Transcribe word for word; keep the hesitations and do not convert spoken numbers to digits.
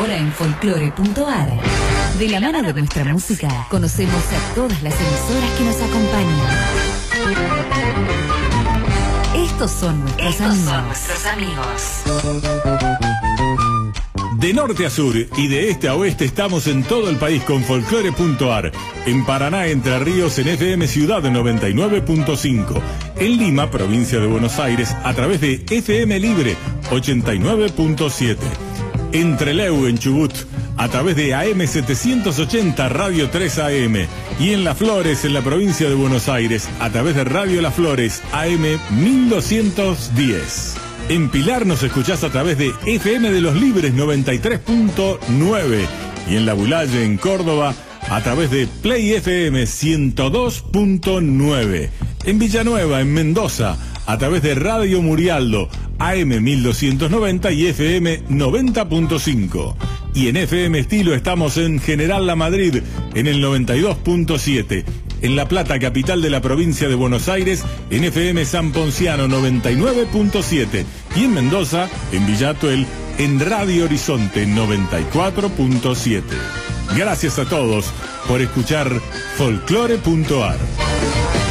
Ahora en folclore punto ar. De la mano de nuestra música, conocemos a todas las emisoras que nos acompañan. Estos son nuestros Estos amigos. son nuestros amigos. De norte a sur y de este a oeste estamos en todo el país con folclore punto ar. En Paraná, Entre Ríos, en F M Ciudad noventa y nueve punto cinco. En Lima, provincia de Buenos Aires, a través de F M Libre ochenta y nueve punto siete. En Trelew, en Chubut, a través de A M setecientos ochenta Radio tres A M. Y en Las Flores, en la provincia de Buenos Aires, a través de Radio Las Flores, A M mil doscientos diez. En Pilar nos escuchás a través de F M de los Libres noventa y tres punto nueve. Y en La Bulaye, en Córdoba, a través de Play F M ciento dos punto nueve. En Villanueva, en Mendoza, a través de Radio Murialdo, A M mil doscientos noventa y F M noventa punto cinco. Y en F M Estilo estamos en General La Madrid, en el noventa y dos punto siete. En La Plata, capital de la provincia de Buenos Aires, en F M San Ponciano noventa y nueve punto siete. Y en Mendoza, en Villatuel, en Radio Horizonte noventa y cuatro punto siete. Gracias a todos por escuchar folclore punto ar.